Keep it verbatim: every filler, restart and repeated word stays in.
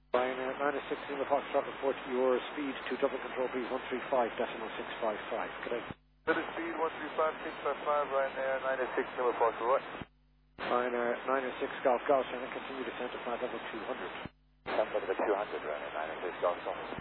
Ryanair nine six Lima Foxtrot report your speed to double control please one three five decimal six five five. Good day. Double speed one three five six five five, Ryanair nine six Lima Foxtrot. Ryanair nine six Golf Golf and continue descent to flight level two hundred. Flight level two hundred, Ryanair nine six Golf Golf.